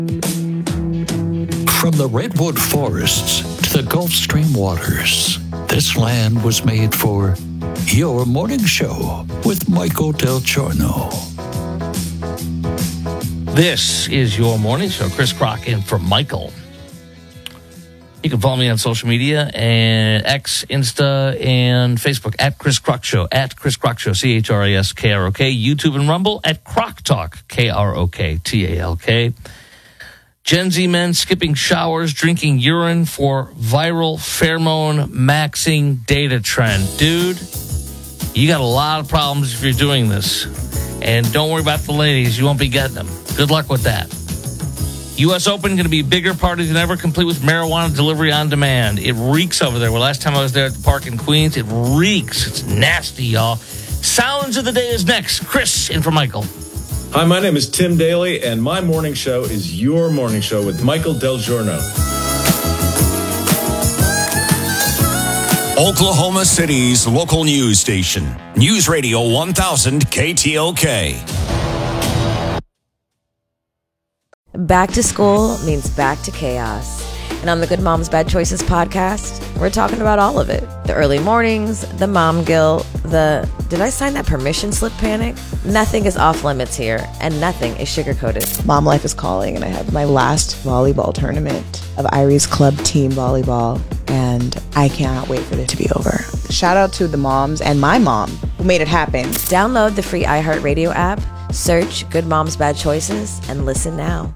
From the redwood forests to the Gulf Stream waters, this land was made for your morning show with Michael Del Giorno. This is your morning show. Chris Crock in for Michael. You can follow me on social media and X, Insta, and Facebook at Chris Crock Show, CHRISKROK, YouTube and Rumble at Crock Talk, KROKTALK. Gen Z men skipping showers, drinking urine for viral pheromone maxing data trend. Dude, you got a lot of problems if you're doing this. And don't worry about the ladies. You won't be getting them. Good luck with that. U.S. Open going to be a bigger party than ever, complete with marijuana delivery on demand. It reeks over there. Well, last time I was there at the park in Queens, it reeks. It's nasty, y'all. Sounds of the day is next. Chris in for Michael. Hi, my name is Tim Daly, and my morning show is your morning show with Michael Del Giorno. Oklahoma City's local news station, News Radio 1000 KTOK. Back to school means back to chaos. And on the Good Moms Bad Choices podcast, we're talking about all of it. The early mornings, the mom guilt, the did I sign that permission slip panic? Nothing is off limits here, and nothing is sugar-coated. Mom life is calling, and I have my last volleyball tournament of Irie's club team volleyball, and I cannot wait for it to be over. Shout out to the moms and my mom who made it happen. Download the free iHeartRadio app, search Good Moms Bad Choices, and listen now.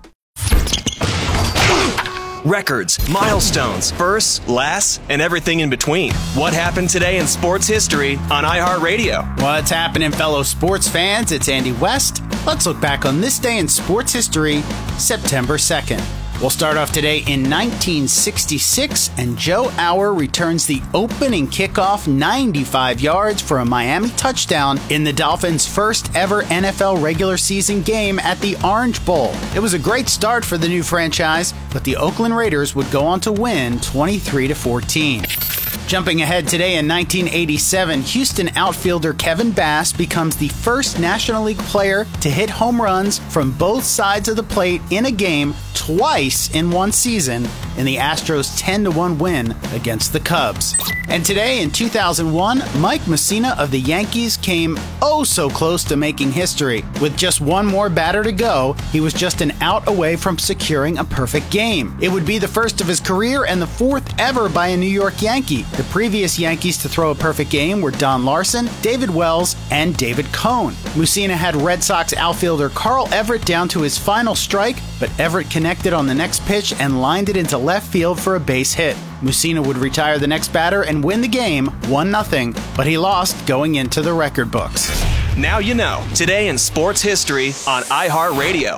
Records, milestones, firsts, lasts, and everything in between. What happened today in sports history on iHeartRadio? What's happening, fellow sports fans? It's Andy West. Let's look back on this day in sports history, September 2nd. We'll start off today in 1966, and Joe Auer returns the opening kickoff 95 yards for a Miami touchdown in the Dolphins' first ever NFL regular season game at the Orange Bowl. It was a great start for the new franchise, but the Oakland Raiders would go on to win 23-14. Jumping ahead today in 1987, Houston outfielder Kevin Bass becomes the first National League player to hit home runs from both sides of the plate in a game twice in one season in the Astros' 10-1 win against the Cubs. And today in 2001, Mike Mussina of the Yankees came oh so close to making history. With just one more batter to go, he was just an out away from securing a perfect game. It would be the first of his career and the fourth ever by a New York Yankee. The previous Yankees to throw a perfect game were Don Larson, David Wells, and David Cohn. Mussina had Red Sox outfielder Carl Everett down to his final strike, but Everett connected on the next pitch and lined it into left field for a base hit. Mussina would retire the next batter and win the game 1-0, but he lost going into the record books. Now you know. Today in sports history on iHeartRadio.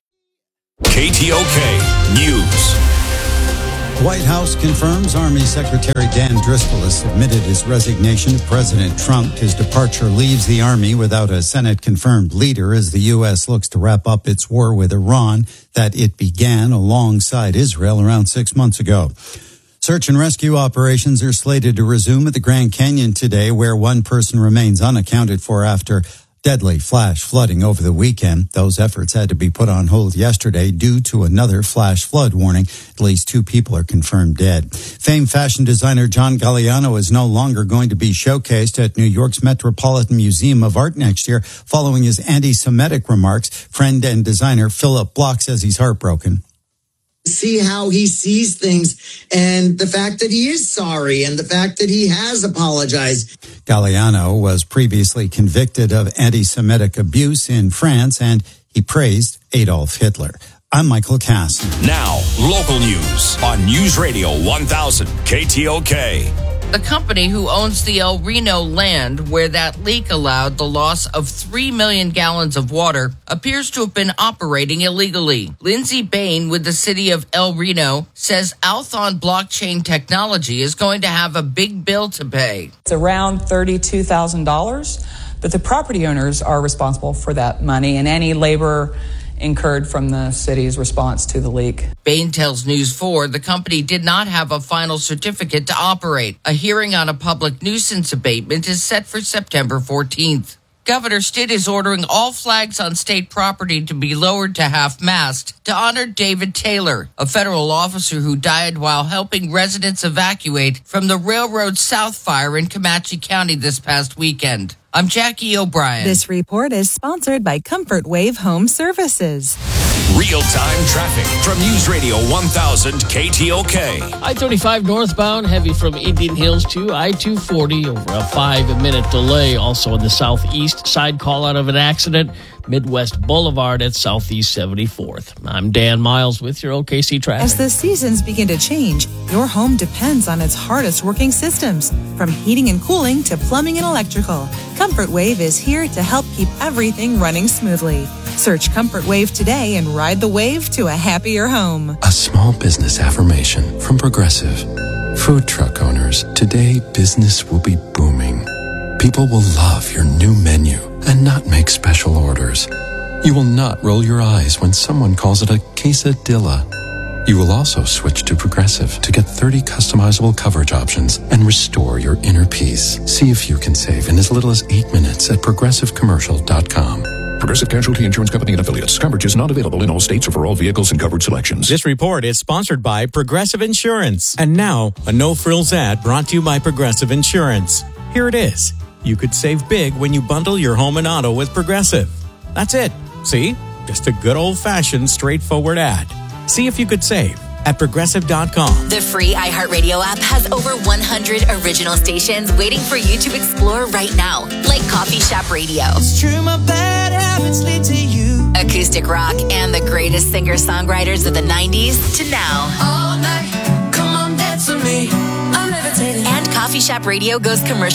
KTOK News. White House confirms Army Secretary Dan Driscoll has submitted his resignation to President Trump. His departure leaves the Army without a Senate-confirmed leader as the U.S. looks to wrap up its war with Iran that it began alongside Israel around 6 months ago. Search and rescue operations are slated to resume at the Grand Canyon today, where one person remains unaccounted for after deadly flash flooding over the weekend. Those efforts had to be put on hold yesterday due to another flash flood warning. At least 2 people are confirmed dead. Famed fashion designer John Galliano is no longer going to be showcased at New York's Metropolitan Museum of Art next year following his anti-Semitic remarks. Friend and designer Philip Block says he's heartbroken. See how he sees things and the fact that he is sorry and the fact that he has apologized. Galliano was previously convicted of anti-Semitic abuse in France, and he praised Adolf Hitler. I'm Michael Cass. Now, local news on News Radio 1000 KTOK. The company who owns the El Reno land where that leak allowed the loss of 3 million gallons of water appears to have been operating illegally. Lindsay Bain with the city of El Reno says Althon blockchain technology is going to have a big bill to pay. It's around $32,000, but the property owners are responsible for that money and any labor incurred from the city's response to the leak. Bain tells News 4 the company did not have a final certificate to operate. A hearing on a public nuisance abatement is set for September 14th. Governor Stitt is ordering all flags on state property to be lowered to half-mast to honor David Taylor, a federal officer who died while helping residents evacuate from the Railroad South fire in Comanche County this past weekend. I'm Jackie O'Brien. This report is sponsored by Comfort Wave Home Services. Real-time traffic from News Radio 1000 KTOK. I-35 northbound, heavy from Indian Hills to I-240, over a 5-minute delay. Also on the southeast side, call out of an accident, Midwest Boulevard at Southeast 74th. I'm Dan Miles with your OKC traffic. As the seasons begin to change, your home depends on its hardest working systems. From heating and cooling to plumbing and electrical, Comfort Wave is here to help keep everything running smoothly. Search Comfort Wave today and ride the wave to a happier home. A small business affirmation from Progressive. Food truck owners, today business will be booming. People will love your new menu and not make special orders. You will not roll your eyes when someone calls it a quesadilla. You will also switch to Progressive to get 30 customizable coverage options and restore your inner peace. See if you can save in as little as 8 minutes at progressivecommercial.com. Progressive Casualty Insurance Company and Affiliates. Coverage is not available in all states or for all vehicles and covered selections. This report is sponsored by Progressive Insurance. And now, a no-frills ad brought to you by Progressive Insurance. Here it is. You could save big when you bundle your home and auto with Progressive. That's it. See? Just a good old-fashioned, straightforward ad. See if you could save at Progressive.com. The free iHeartRadio app has over 100 original stations waiting for you to explore right now, like Coffee Shop Radio. It's true, my bad habits lead to you. Acoustic rock and the greatest singer-songwriters of the 90s to now. All night, come on, dance with me. I'm levitating. And Coffee Shop Radio goes commercial